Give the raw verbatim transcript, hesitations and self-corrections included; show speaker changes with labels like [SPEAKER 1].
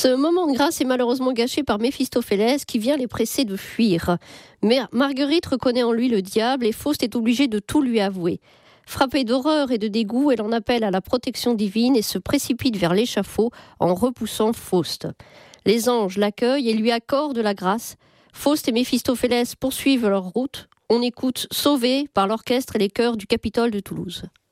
[SPEAKER 1] Ce moment de grâce est malheureusement gâché par Méphistophélès qui vient les presser de fuir. Mais Marguerite reconnaît en lui le diable et Faust est obligé de tout lui avouer. Frappée d'horreur et de dégoût, elle en appelle à la protection divine et se précipite vers l'échafaud en repoussant Faust. Les anges l'accueillent et lui accordent la grâce. Faust et Méphistophélès poursuivent leur route. On écoute Sauvé par l'orchestre et les chœurs du Capitole de Toulouse.